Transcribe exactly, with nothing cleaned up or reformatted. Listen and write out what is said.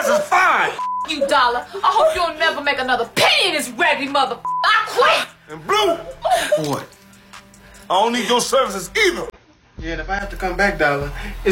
is fine. You, Dollar. I hope you'll never make another penny in this raggedy mother. I quit. And Blue, what? I don't need your services either. Yeah, and if I have to come back, Dollar,